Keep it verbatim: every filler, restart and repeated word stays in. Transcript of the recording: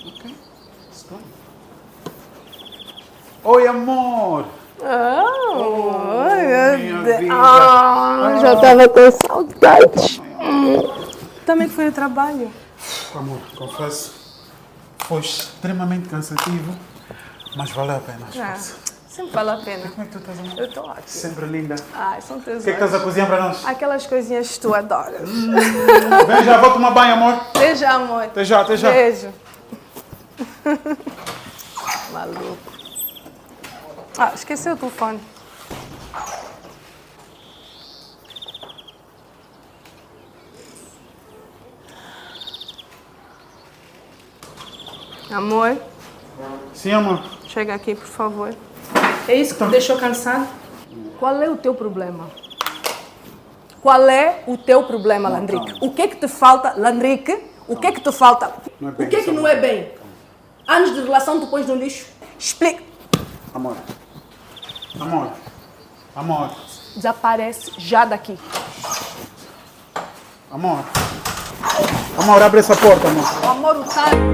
Ok. Oi, amor. Oh, ai, minha meu Deus. vida. Ah, já estava com saudades. Hum. Também foi o trabalho. Amor, confesso, foi extremamente cansativo, mas valeu a pena, Ah, esforço. sempre vale a pena. Como é que tu estás, amor? Eu estou ótima. Sempre linda. Ai, são teus O que é que estás a olhos. cozinhar para nós? Aquelas coisinhas que tu adoras. Vem já, vou tomar banho, amor. Beijo, amor. Até já, até já. Beijo. Maluco. Ah, esqueceu o telefone. Amor, Sim, amor. chega aqui, por favor. É isso que te deixou cansado? Qual é o teu problema? Qual é o teu problema, Landrique? O que é que te falta, Landrique? O que é que te falta? Não é bem O que é que isso, não é bem? Anos de relação tu pões no lixo? Explica. Amor. Amor. Amor. Desaparece já daqui. Amor. Amor, abre essa porta, amor. O amor, o cara.